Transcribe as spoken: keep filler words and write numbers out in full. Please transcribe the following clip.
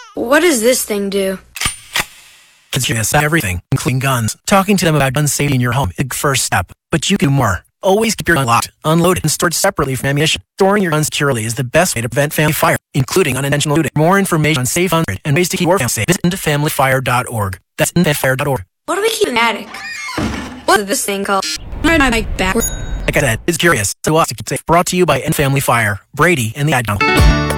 What does this thing do? It's just everything, including guns. Talking to them about gun safety in your home is the first step, but you can do more. Always keep your gun locked, unloaded, and stored separately from ammunition. Storing your guns securely is the best way to prevent family fire, including unintentional looting. More information on safe guns and ways to keep your family safe, visit into family fire dot org. That's into family fire dot org. What do we keep in the attic? What is this thing called? Ride my bike backwards. Like I said, it's curious. To us to keep safe. Brought to you by End Family Fire, Brady, and the Ad Council.